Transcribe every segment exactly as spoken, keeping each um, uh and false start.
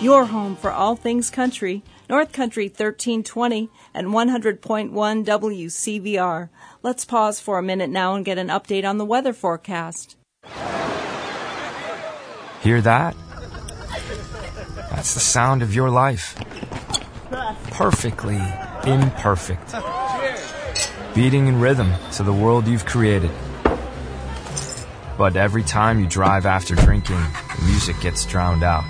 Your home for all things country, North Country thirteen twenty and one hundred point one W C V R. Let's pause for a minute now and get an update on the weather forecast. Hear that? That's the sound of your life. Perfectly imperfect. Beating in rhythm to the world you've created. But every time you drive after drinking, the music gets drowned out.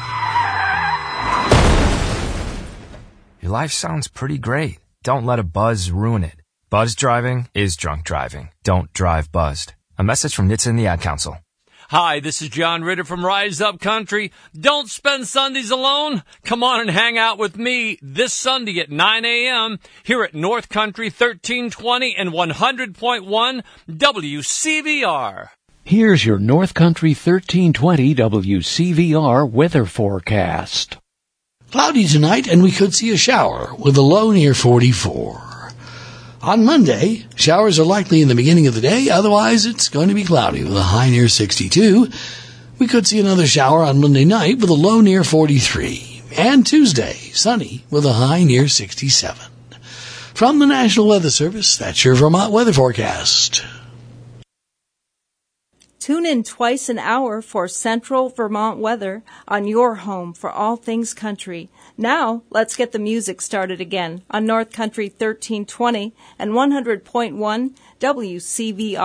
Your life sounds pretty great. Don't let a buzz ruin it. Buzz driving is drunk driving. Don't drive buzzed. A message from N H T S A and the Ad Council. Hi, this is John Ritter from Rise Up Country. Don't spend Sundays alone. Come on and hang out with me this Sunday at nine a.m. here at North Country thirteen twenty and one hundred point one W C V R. Here's your North Country thirteen twenty W C V R weather forecast. Cloudy tonight, and we could see a shower with a low near forty-four. On Monday, showers are likely in the beginning of the day. Otherwise, it's going to be cloudy with a high near sixty-two. We could see another shower on Monday night with a low near forty-three. And Tuesday, sunny with a high near sixty-seven. From the National Weather Service, that's your Vermont weather forecast. Tune in twice an hour for Central Vermont weather on your home for all things country. Now, let's get the music started again on North Country thirteen twenty and one hundred point one W C V R.